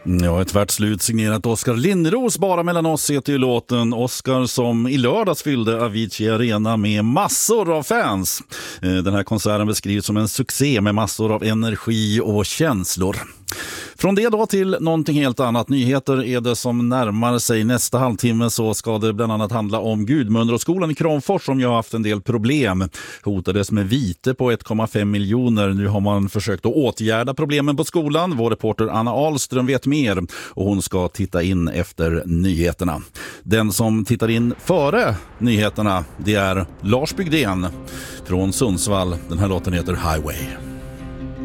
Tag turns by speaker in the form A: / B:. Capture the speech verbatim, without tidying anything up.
A: Ja, ett värt slut signerat Oskar Lindros. Bara mellan oss heter ju låten. Oskar som i lördags fyllde Avicii Arena med massor av fans. Den här konserten beskrivs som en succé med massor av energi och känslor. Från det då till någonting helt annat. Nyheter är det som närmar sig. Nästa halvtimme så ska det bland annat handla om Gudmundraskolan i Kramfors som ju har haft en del problem. Hotades med vite på ett komma fem miljoner. Nu har man försökt att åtgärda problemen på skolan. Vår reporter Anna Ahlström vet mer och hon ska titta in efter nyheterna. Den som tittar in före nyheterna, det är Lars Bygdén från Sundsvall. Den här låten heter Highway.